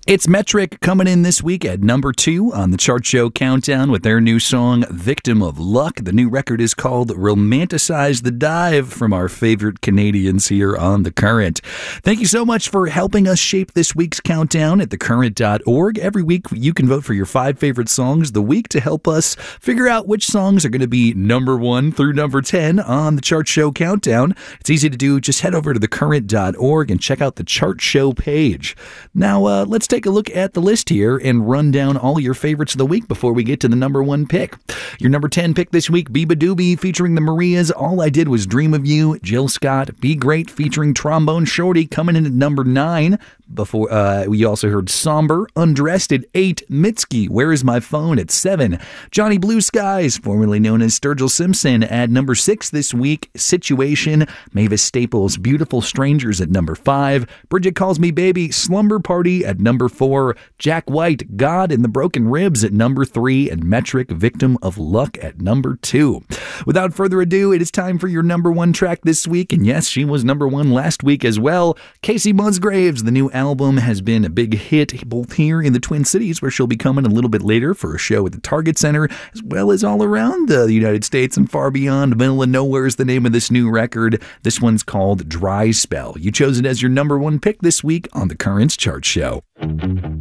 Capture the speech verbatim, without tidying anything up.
It's Metric coming in this week at number two on the Chart Show Countdown with their new song, Victim of Luck. The new record is called Romanticize the Dive from our favorite Canadians here on The Current. Thank you so much for helping us shape this week's countdown at the current dot org. Every week you can vote for your five favorite songs of the week to help us figure out which songs are going to be number one through number ten on the Chart Show Countdown. It's easy to do. Just head over to the current dot org and check out the Chart Show page. Now, uh, let's take a look at the list here and run down all your favorites of the week before we get to the number one pick. Your number ten pick this week, Biba Doobie featuring the Marias, All I Did Was Dream of You. Jill Scott, Be Great featuring Trombone Shorty coming in at number nine. Before uh, we also heard Somber, Undressed at eight. Mitski, Where Is My Phone at seven. Johnny Blue Skies, formerly known as Sturgill Simpson, at number six this week. Situation, Mavis Staples, Beautiful Strangers at number five. Bridget Calls Me Baby, Slumber Party at number four. Jack White, God in the Broken Ribs at number three. And Metric, Victim of Luck at number two. Without further ado, it is time for your number one track this week. And yes, she was number one last week as well. Casey Musgraves, the new album has been a big hit both here in the Twin Cities, where she'll be coming a little bit later for a show at the Target Center, as well as all around the United States and far beyond. Middle of Nowhere is the name of this new record. This one's called Dry Spell. You chose it as your number one pick this week on the Currents Chart Show.